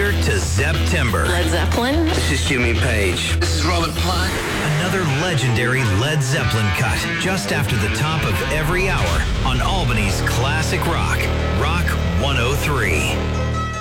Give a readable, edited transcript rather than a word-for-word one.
Thunder to September. Led Zeppelin. This is Jimmy Page. This is Robert Plant. Another legendary Led Zeppelin cut just after the top of every hour on Albany's Classic Rock, Rock 103.